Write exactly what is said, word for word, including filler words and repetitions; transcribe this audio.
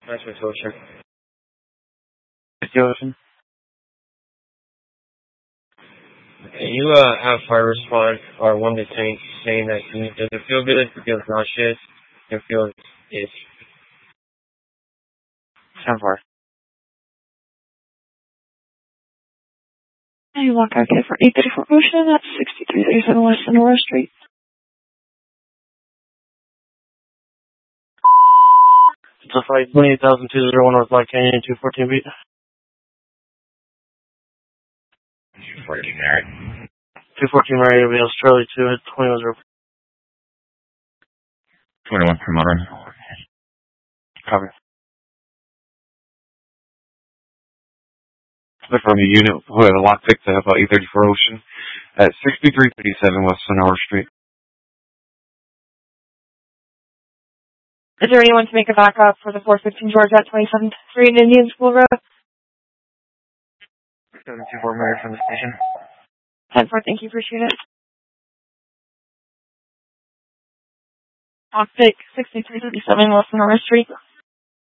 Nice with Ocean. Ocean. Okay, you uh, have fire response or one to tank saying that you doesn't feel good, it feels nauseous, it feels itch. ten four. And you walk out there for eight thirty-four Ocean, that's sixty-three thirty-seven West Aurora Street. It's a flight twenty-eight thousand two zero one North Black Canyon, two fourteen feet. two fourteen, alright. two fourteen Mary, it'll be Australia two at twenty-one zero. twenty-one for modern. Copy. From the unit who had a lock picked up about eight thirty-four Ocean at sixty-three fifty-seven West Sonora Street. Is there anyone to make a backup for the four fifteen George at twenty-seventh Street and Indian School Road? seven two four Mary from the station. ten four, thank you, appreciate it. Optic sixty-three thirty-seven West Aurora Street.